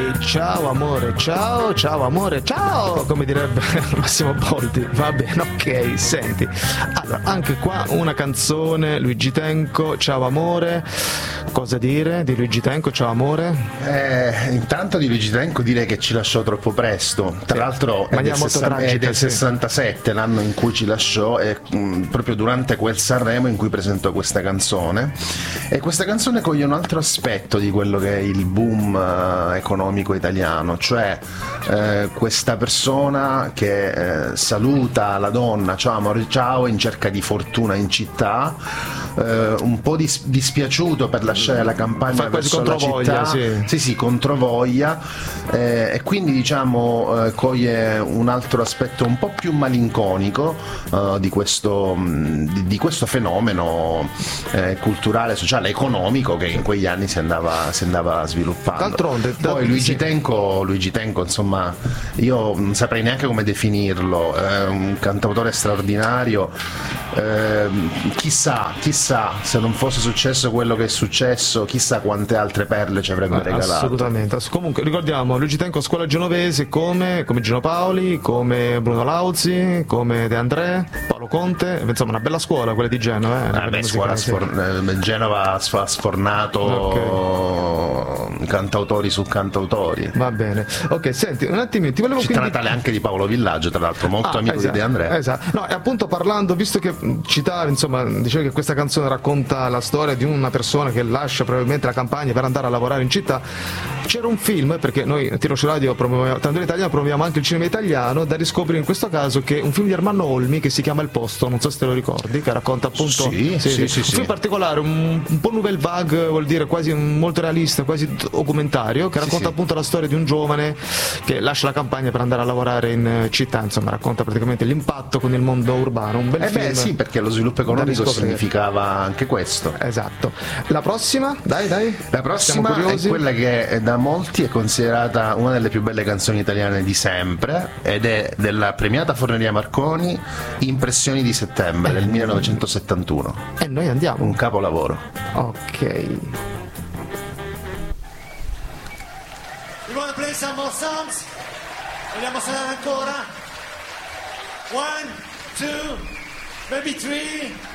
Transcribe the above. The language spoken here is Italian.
Ciao amore, ciao, ciao amore, ciao, come direbbe Massimo Boldi. Va bene, ok, senti. Allora, anche qua una canzone, Luigi Tenco, ciao amore. Cosa dire di Luigi Tenco, ciao amore? Intanto di Luigi Tenco direi che ci lasciò troppo presto. Tra l'altro è del 67, l'anno in cui ci lasciò, e proprio durante quel Sanremo in cui presentò questa canzone. E questa canzone coglie un altro aspetto di quello che è il boom economico italiano, cioè questa persona che saluta la donna, ciao amore, ciao, in cerca di fortuna in città, un po' dispiaciuto per lasciare la campagna verso la città, sì, controvoglia, e quindi diciamo coglie un altro aspetto un po' più malinconico di questo fenomeno culturale, sociale, economico che in quegli anni si andava sviluppando. D'altronde, poi Luigi Tenco, insomma, io non saprei neanche come definirlo, è un cantautore straordinario. Chissà se non fosse successo quello che è successo, chissà quante altre perle ci avrebbe regalato. Assolutamente. Comunque ricordiamo Luigi Tenco a scuola genovese come Gino Paoli, come Bruno Lauzi, come De André, Paolo Conte, insomma una bella scuola quella di Genova. Genova ha sfornato cantautori su cantautori. Va bene, ok, senti un attimino, ti volevo Città natale anche di Paolo Villaggio, tra l'altro molto amico di De André. Esatto, no, e appunto parlando, visto che citava, insomma, diceva che questa canzone racconta la storia di una persona che lascia probabilmente la campagna per andare a lavorare in città. C'era un film, perché noi Tiroci Radio promuoviamo, tanto in Italia promuoviamo anche il cinema italiano, da riscoprire in questo caso, che è un film di Ermanno Olmi che si chiama Il Posto, non so se te lo ricordi, che racconta appunto un film particolare, un po' nouvelle vague, vuol dire quasi molto realista, quasi documentario, che racconta appunto la storia di un giovane che lascia la campagna per andare a lavorare in città, insomma racconta praticamente l'impatto con il mondo urbano, un bel film. Sì, perché lo sviluppo economico significava anche questo. Esatto. La prossima? Dai. La prossima è quella che da molti è considerata una delle più belle canzoni italiane di sempre, ed è della premiata Forneria Marconi, Impressioni di settembre del 1971. E noi andiamo. Un capolavoro. Ok. You wanna play some more songs? Vogliamo suonare ancora? 1, 2, maybe 3.